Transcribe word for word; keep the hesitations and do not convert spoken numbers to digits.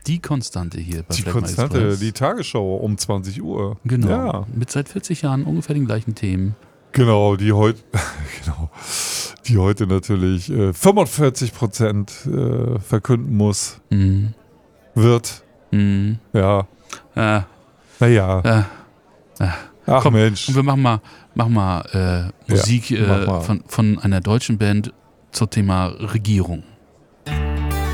die Konstante hier bei Die Fleck mal Konstante, Express. die Tagesschau um zwanzig Uhr. Genau. Ja. Mit seit vierzig Jahren ungefähr den gleichen Themen. Genau, die heute, genau, die heute natürlich äh, fünfundvierzig Prozent äh, verkünden muss, Mhm. wird. Mhm. Ja. Äh, Naja. äh, äh. Ach Komm, Mensch. und wir machen mal, machen mal äh, Musik Ja, mach äh, mal. Von, von einer deutschen Band zum Thema Regierung.